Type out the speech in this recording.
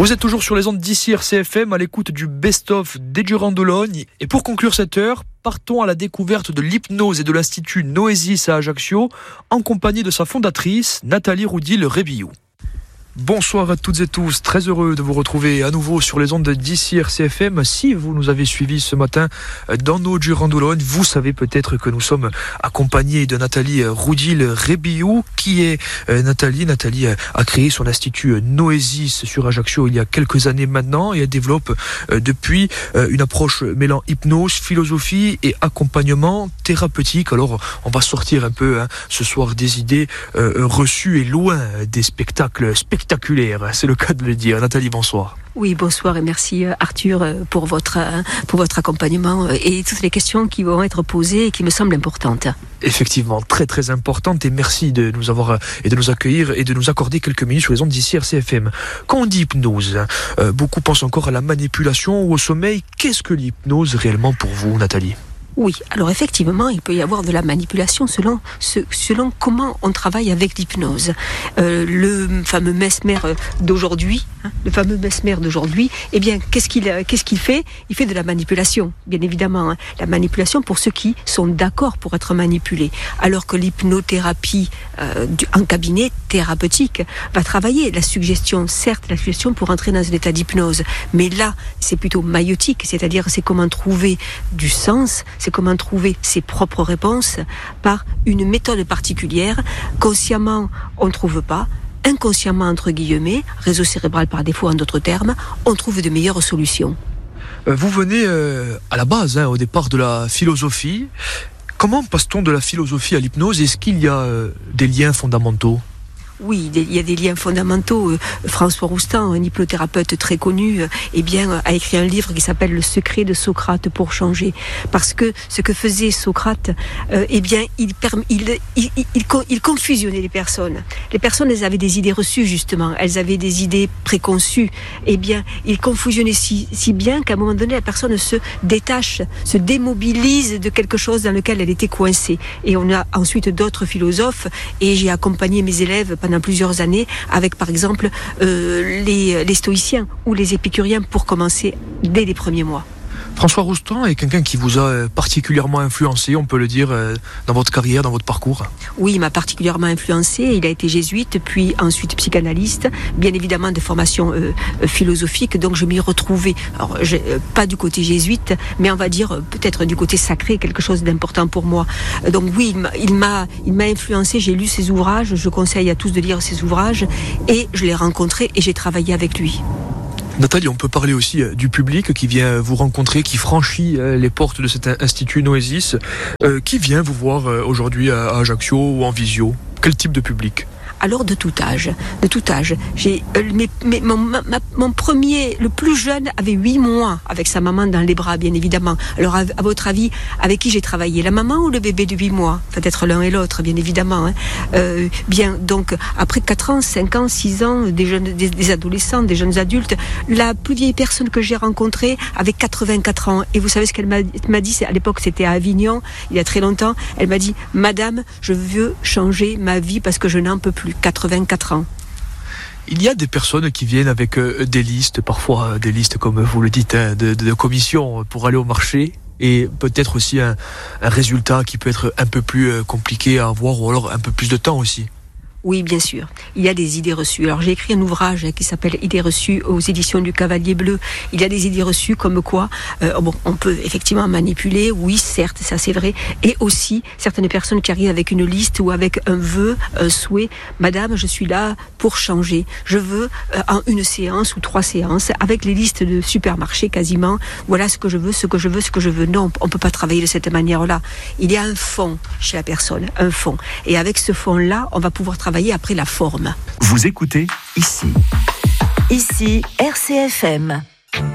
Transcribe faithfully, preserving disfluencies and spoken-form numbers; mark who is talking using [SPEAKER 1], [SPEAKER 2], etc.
[SPEAKER 1] Vous êtes toujours sur les ondes d'ici R C F M à l'écoute du best-of des Durand-de-Logne. Et pour conclure cette heure, partons à la découverte de l'hypnose et de l'Institut Noesis à Ajaccio en compagnie de sa fondatrice, Nathalie Roudil-Rébillou. Bonsoir à toutes et tous, très heureux de vous retrouver à nouveau sur les ondes d'ici R C F M. Si vous nous avez suivis ce matin dans nos Durand-de-Logne, vous savez peut-être que nous sommes accompagnés de Nathalie Roudil-Rébillou. Qui est Nathalie Nathalie a créé son institut Noesis sur Ajaccio il y a quelques années maintenant et elle développe depuis une approche mêlant hypnose, philosophie et accompagnement thérapeutique. Alors on va sortir un peu hein, ce soir des idées reçues et loin des spectacles spectaculaires. Spectaculaire, c'est le cas de le dire. Nathalie, bonsoir.
[SPEAKER 2] Oui, bonsoir et merci Arthur pour votre, pour votre accompagnement et toutes les questions qui vont être posées et qui me semblent importantes.
[SPEAKER 1] Effectivement, très très importante et merci de nous avoir et de nous accueillir et de nous accorder quelques minutes sur les ondes d'ici R C F M. Quand on dit hypnose, euh, beaucoup pensent encore à la manipulation ou au sommeil. Qu'est-ce que l'hypnose réellement pour vous, Nathalie ?
[SPEAKER 2] Oui, alors effectivement, il peut y avoir de la manipulation selon, ce, selon comment on travaille avec l'hypnose. Euh, le fameux Mesmer d'aujourd'hui, hein, le fameux Mesmer d'aujourd'hui, eh bien, qu'est-ce qu'il, qu'est-ce qu'il fait ? Il fait de la manipulation, bien évidemment. Hein, la manipulation pour ceux qui sont d'accord pour être manipulés. Alors que l'hypnothérapie euh, du, en cabinet thérapeutique va travailler la suggestion, certes la suggestion pour entrer dans un état d'hypnose, mais là, c'est plutôt maïotique, c'est-à-dire c'est comment trouver du sens, c'est comment trouver ses propres réponses par une méthode particulière. Consciemment, on ne trouve pas. Inconsciemment, entre guillemets, réseau cérébral par défaut en d'autres termes, on trouve de meilleures solutions.
[SPEAKER 1] Vous venez euh, à la base, hein, au départ de la philosophie. Comment passe-t-on de la philosophie à l'hypnose ? Est-ce qu'il y a euh, des liens fondamentaux ?
[SPEAKER 2] Oui, il y a des liens fondamentaux. François Roustan, un hypnothérapeute très connu, eh bien, a écrit un livre qui s'appelle Le secret de Socrate pour changer. Parce que ce que faisait Socrate, euh, eh bien, il, il, il, il, il, il confusionnait les personnes. Les personnes, elles avaient des idées reçues, justement. Elles avaient des idées préconçues. Eh bien, il confusionnait si, si bien qu'à un moment donné, la personne se détache, se démobilise de quelque chose dans lequel elle était coincée. Et on a ensuite d'autres philosophes, et j'ai accompagné mes élèves pendant plusieurs années avec par exemple euh, les, les stoïciens ou les épicuriens pour commencer dès les premiers mois.
[SPEAKER 1] François Roustan est quelqu'un qui vous a particulièrement influencé, on peut le dire, dans votre carrière, dans votre parcours ?
[SPEAKER 2] Oui, il m'a particulièrement influencé. Il a été jésuite, puis ensuite psychanalyste, bien évidemment de formation euh, philosophique, donc je m'y retrouvais. Alors, je, euh, pas du côté jésuite, mais on va dire euh, peut-être du côté sacré, quelque chose d'important pour moi. Euh, donc oui, il m'a, il m'a, il m'a influencé, j'ai lu ses ouvrages, je conseille à tous de lire ses ouvrages, et je l'ai rencontré et j'ai travaillé avec lui.
[SPEAKER 1] Nathalie, on peut parler aussi du public qui vient vous rencontrer, qui franchit les portes de cet institut Noesis. Euh, qui vient vous voir aujourd'hui à Ajaccio ou en visio ? Quel type de public ?
[SPEAKER 2] Alors de tout âge, de tout âge. J'ai euh, mes, mes, mon, ma, mon premier, le plus jeune, avait huit mois avec sa maman dans les bras, bien évidemment. Alors à, à votre avis, avec qui j'ai travaillé, la maman ou le bébé de huit mois ? Peut-être l'un et l'autre, bien évidemment. Hein. Euh, bien, donc après quatre ans, cinq ans, six ans, des jeunes, des, des adolescents, des jeunes adultes. La plus vieille personne que j'ai rencontrée avait quatre-vingt-quatre ans. Et vous savez ce qu'elle m'a, m'a dit ? À l'époque, c'était à Avignon, il y a très longtemps. Elle m'a dit, Madame, je veux changer ma vie parce que je n'en peux plus. quatre-vingt-quatre ans.
[SPEAKER 1] Il y a des personnes qui viennent avec euh, des listes, parfois euh, des listes comme vous le dites, hein, de, de, de commissions pour aller au marché, et peut-être aussi un, un résultat qui peut être un peu plus euh, compliqué à avoir, ou alors un peu plus de temps aussi.
[SPEAKER 2] Oui, bien sûr. Il y a des idées reçues. Alors, j'ai écrit un ouvrage qui s'appelle Idées reçues aux éditions du Cavalier Bleu. Il y a des idées reçues comme quoi, euh, bon, on peut effectivement manipuler. Oui, certes, ça c'est vrai. Et aussi, certaines personnes qui arrivent avec une liste ou avec un vœu, un souhait. Madame, je suis là pour changer. Je veux euh, en une séance ou trois séances, avec les listes de supermarchés quasiment. Voilà ce que je veux, ce que je veux, ce que je veux. Non, on peut pas travailler de cette manière-là. Il y a un fond chez la personne, un fond. Et avec ce fond-là, on va pouvoir travailler après la forme.
[SPEAKER 3] Vous écoutez ici.
[SPEAKER 4] Ici, R C F M.